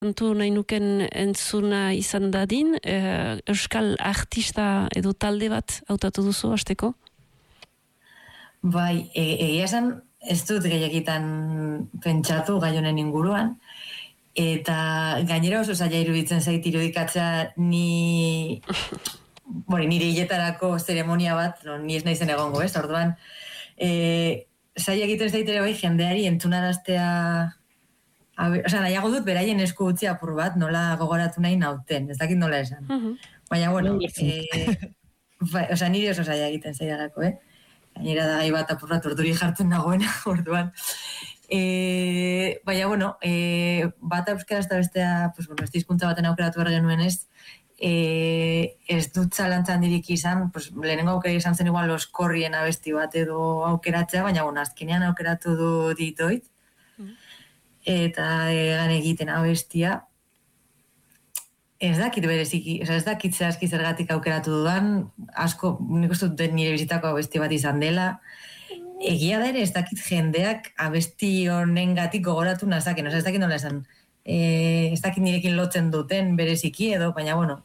Antu nahi nuken entzuna izan dadin, euskal artista edo talde bat hautatu duzu hasteko? Bai, egia esan ez dut gehiagitan pentsatu gai honen inguruan, eta gainera oso zaila iruditzen zait irudikatzea nire hiletarako zeremonia bat, ni ez naizen egongo, ez? Orduan, zaila egiten zait ere bai jendeari entzunaraztea. Nahiago dut beraien esku utzi apur bat, nola gogoratu nahi nauten, ez dakit nola esan. Baina, bueno, nire oso zaila egiten zailagako, Gainera da gai bat apur bat orduri jartzen nagoena, orduan. Baina, bueno, bat euskaraz eta bestea, ez hizkuntza baten aukeratu behar genuen ez dut zalantzan dirik izan, lehenengo aukera izan zen igual Oskorrien abesti bat edo aukeratzea, baina, bueno, azkenean aukeratu du Ditoit, eta egan egiten abestia ez dakit bereziki, ez dakit zehazki zergatik aukeratu dudan, asko nik uste dut nire bizitako abesti bat izan dela, egia da ere ez dakit jendeak abesti honengatik gogoratu nazaken, ez dakit nola esan, ez dakit nirekin lotzen duten bereziki edo, baina bueno,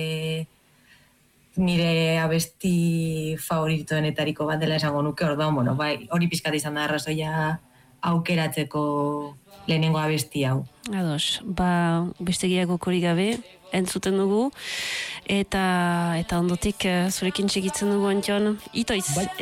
nire abesti favoritoenetariko bat dela esango nuke, orduan, bueno, bai, hori pizkat izan da arrazoia aukeratzeko lehenengo abesti hau. Ados, bestegiako kori gabe, entzuten dugu, eta ondotik zurekin txekitzen dugu Antion, Itoiz,